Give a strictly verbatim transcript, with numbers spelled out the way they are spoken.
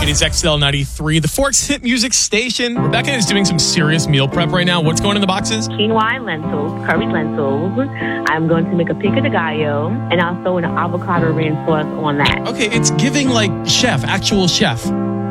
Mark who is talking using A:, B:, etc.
A: It is X L ninety-three, the Forks Hit Music Station. Rebecca is doing some serious meal prep right now. What's going in the boxes?
B: Quinoa and lentils, curried lentils. I'm going to make a pico de gallo and also an avocado ranch sauce on that.
A: Okay, it's giving like chef, actual chef.